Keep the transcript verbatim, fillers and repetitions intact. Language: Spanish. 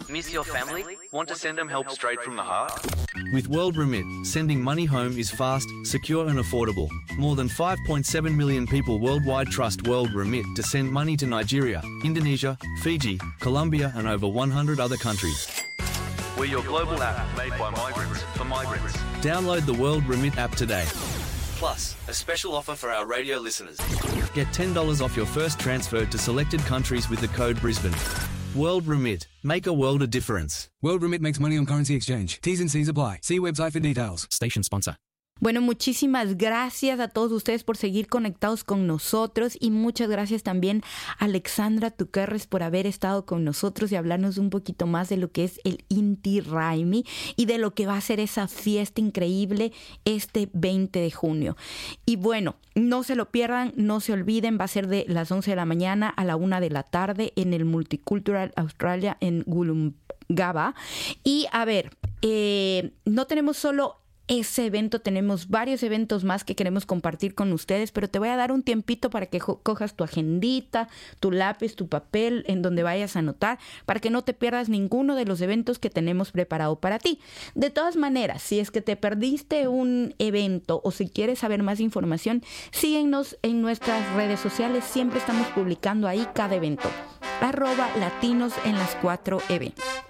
Miss your family? Want to send them help straight from the heart? With WorldRemit, sending money home is fast, secure and affordable. More than five point seven million people worldwide trust WorldRemit to send money to Nigeria, Indonesia, Fiji, Colombia and over one hundred other countries. We're your global app made by migrants for migrants. Download the WorldRemit app today. Plus, a special offer for our radio listeners. Get ten dollars off your first transfer to selected countries with the code Brisbane. WorldRemit. Make a world of difference. WorldRemit makes money on currency exchange. T's and C's apply. See website for details. Station sponsor. Bueno, muchísimas gracias a todos ustedes por seguir conectados con nosotros y muchas gracias también a Alexandra Tuquerres por haber estado con nosotros y hablarnos un poquito más de lo que es el Inti Raymi y de lo que va a ser esa fiesta increíble este veinte de junio. Y bueno, no se lo pierdan, no se olviden, va a ser de las once de la mañana a la una de la tarde en el Multicultural Australia en Wollongabba. Y a ver, eh, no tenemos solo ese evento, tenemos varios eventos más que queremos compartir con ustedes, pero te voy a dar un tiempito para que jo- cojas tu agendita, tu lápiz, tu papel, en donde vayas a anotar, para que no te pierdas ninguno de los eventos que tenemos preparado para ti. De todas maneras, si es que te perdiste un evento o si quieres saber más información, síguenos en nuestras redes sociales, siempre estamos publicando ahí cada evento. Arroba Latinos en las cuatro E V.